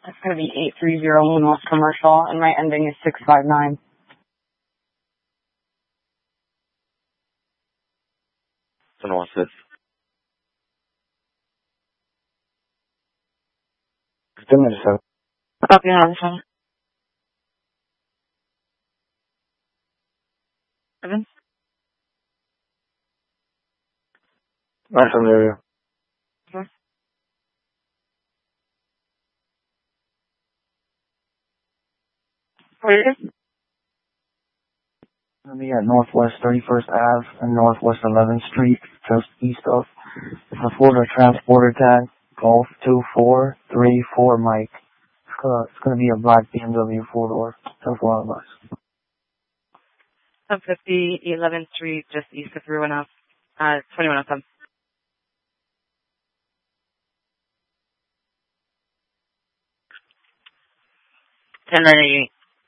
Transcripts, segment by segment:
That's going to be 830 North Commercial, and my ending is 659. And what's this? Copy, Harrison. Evan? Nice to meet you. Sure. Where is it? I'll be at Northwest 31st Ave and Northwest 11th Street, just east of the Florida Transporter tag, Golf 2434 Mike. It's going to be a black BMW 4-door. That's one of us. 750 11th Street, just east of 310. 2107. $10.98.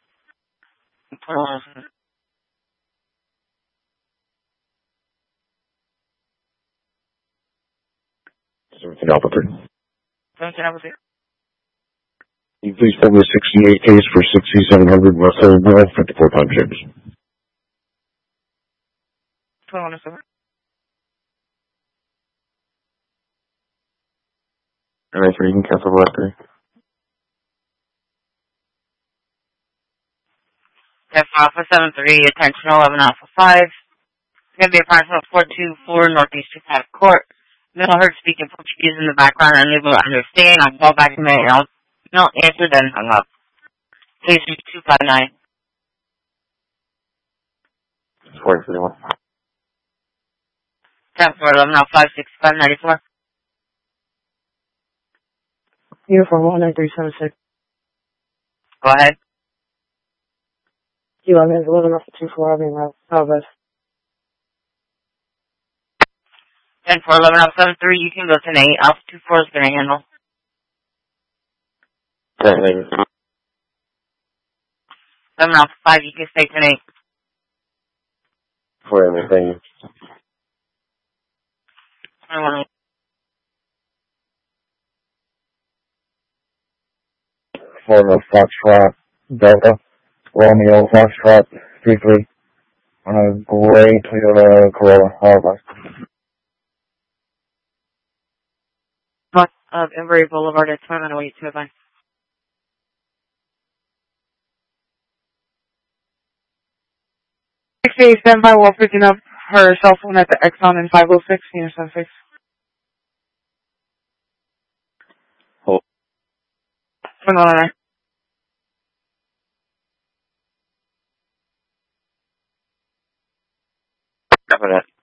Everything Alpha 3. 17 Alpha 3. Can you please send me a 68 case for 6700 West Third Mill, 54 time ships. 2107. Alright, so you can cancel the left 3. F Alpha 73, attention 11 Alpha 5. It's going to be approximately 424 Northeast 5 Court. No heard speaking Portuguese in the background, unable to understand. I'll call back to me. No answer, then hung up. Please use 259. 4031. 10 for 11 Alpha 5, 6594. Uniform 19376. Go ahead. 11 Alpha 24, I'll be in Southwest. 10 for 11 Alpha 73, you can go to 8. Alpha 24 is going to handle. Okay, thank you. 11 Alpha 5, you can stay to 8. Thank you. 21. Florida Foxtrot Delta Romeo Foxtrot 33 on a gray Toyota Corolla. Harbor. Of Embry Boulevard at 2908 to 5. Stand by while picking up her cell phone at the Exxon in 506, Unit 76. Hold. 2109. Copy that.